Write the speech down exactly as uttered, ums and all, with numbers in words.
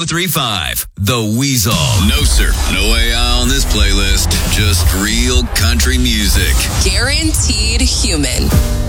three five, The Weasel. No, sir. No A I on this playlist. Just real country music. Guaranteed human.